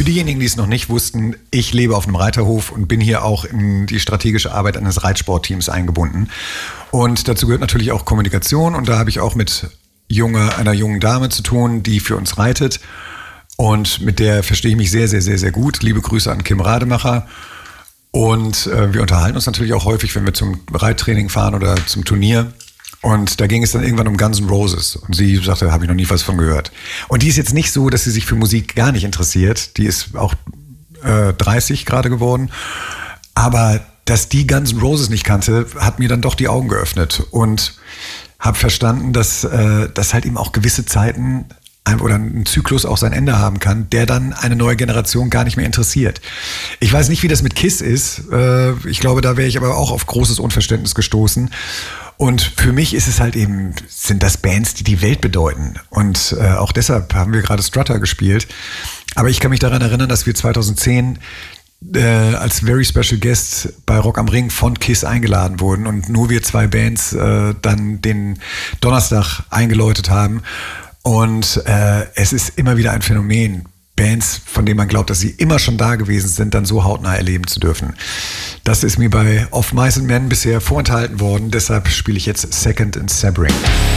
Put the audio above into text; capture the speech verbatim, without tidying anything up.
diejenigen, die es noch nicht wussten, ich lebe auf einem Reiterhof und bin hier auch in die strategische Arbeit eines Reitsportteams eingebunden. Und dazu gehört natürlich auch Kommunikation. Und da habe ich auch mit junge, einer jungen Dame zu tun, die für uns reitet. Und mit der verstehe ich mich sehr, sehr, sehr, sehr gut. Liebe Grüße an Kim Rademacher. Und äh, wir unterhalten uns natürlich auch häufig, wenn wir zum Reittraining fahren oder zum Turnier. Und da ging es dann irgendwann um Guns N' Roses. Und sie sagte, habe ich noch nie was von gehört. Und die ist jetzt nicht so, dass sie sich für Musik gar nicht interessiert. Die ist auch äh, dreißig gerade geworden. Aber dass die Guns N' Roses nicht kannte, hat mir dann doch die Augen geöffnet. Und habe verstanden, dass, äh, dass halt eben auch gewisse Zeiten oder ein Zyklus auch sein Ende haben kann, der dann eine neue Generation gar nicht mehr interessiert. Ich weiß nicht, wie das mit Kiss ist. Ich glaube, da wäre ich aber auch auf großes Unverständnis gestoßen. Und für mich ist es halt eben, sind das Bands, die die Welt bedeuten. Und auch deshalb haben wir gerade Strutter gespielt. Aber ich kann mich daran erinnern, dass wir zweitausendzehn äh, als Very Special Guest bei Rock am Ring von Kiss eingeladen wurden und nur wir zwei Bands äh, dann den Donnerstag eingeläutet haben. Und äh, es ist immer wieder ein Phänomen, Bands, von denen man glaubt, dass sie immer schon da gewesen sind, dann so hautnah erleben zu dürfen. Das ist mir bei Of Mice and Men bisher vorenthalten worden, deshalb spiele ich jetzt Second in Sebring.